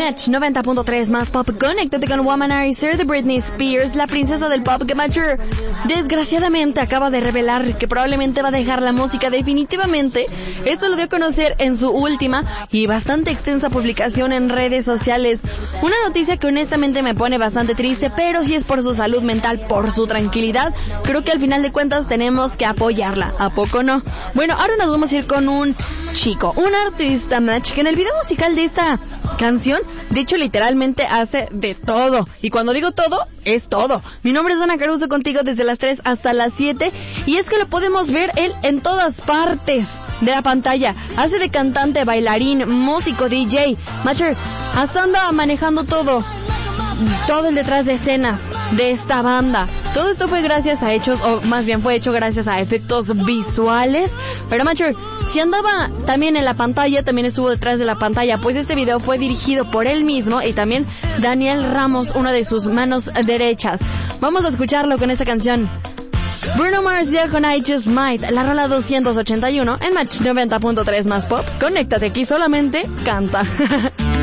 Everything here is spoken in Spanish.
Match 90.3 más pop. Conéctate con Womanizer de Britney Spears, la princesa del pop que Mature desgraciadamente acaba de revelar que probablemente va a dejar la música definitivamente. Esto lo dio a conocer en su última y bastante extensa publicación en redes sociales. Una noticia que honestamente me pone bastante triste, pero si es por su salud mental, por su tranquilidad, creo que al final de cuentas tenemos que apoyarla. ¿A poco no? Bueno, ahora nos vamos a ir con un chico, un artista, Match, que en el video musical de esta canción, de hecho literalmente hace de todo, y cuando digo todo, es todo. Mi nombre es Ana Caruso, contigo desde las 3 hasta las 7, y es que lo podemos ver él en todas partes de la pantalla. Hace de cantante, bailarín, músico, DJ, Matcher, hasta anda manejando todo el detrás de escenas de esta banda. Todo esto fue gracias a hechos, o más bien fue hecho gracias a efectos visuales. Pero Matcher, si andaba también en la pantalla, también estuvo detrás de la pantalla, pues este video fue dirigido por él mismo y también Daniel Ramos, una de sus manos derechas. Vamos a escucharlo con esta canción. Bruno Mars ya con I Just Might, la rola 281 en Match 90.3 más pop. Conéctate, aquí solamente canta.